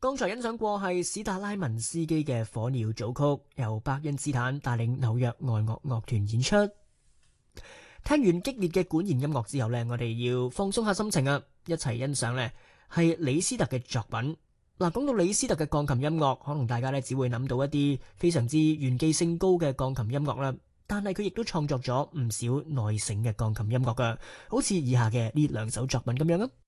剛才欣賞過係史達拉文斯基嘅《火鳥組曲》，由伯恩斯坦帶領紐約愛樂樂團演出。聽完激烈嘅管弦音樂之後呢，我哋要放鬆下心情啊，一齊欣賞呢係李斯特嘅作品。嗱，講到李斯特嘅鋼琴音樂，可能大家呢只會諗到一啲非常之炫技性高嘅鋼琴音樂啦，但係佢亦都創作咗唔少內省嘅鋼琴音樂噶，好似以下嘅呢兩首作品咁樣啊。